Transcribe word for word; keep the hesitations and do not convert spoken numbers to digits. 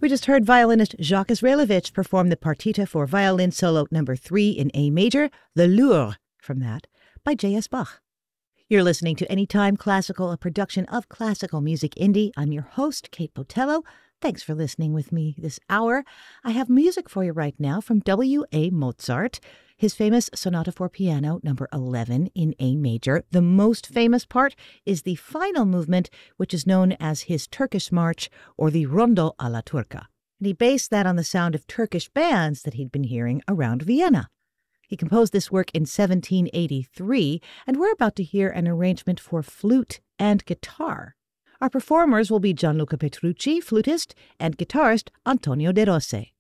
We just heard violinist Jacques Israelovich perform the partita for violin solo number three in A major, the Louvre, from that, by J S Bach. You're listening to Anytime Classical, a production of Classical Music Indie. I'm your host, Kate Botello. Thanks for listening with me this hour. I have music for you right now from W A Mozart, his famous Sonata for Piano number eleven in A major. The most famous part is the final movement, which is known as his Turkish March or the Rondo alla Turca. And he based that on the sound of Turkish bands that he'd been hearing around Vienna. He composed this work in seventeen eighty-three, and we're about to hear an arrangement for flute and guitar. Our performers will be Gianluca Petrucci, flutist, and guitarist Antonio De Rossi.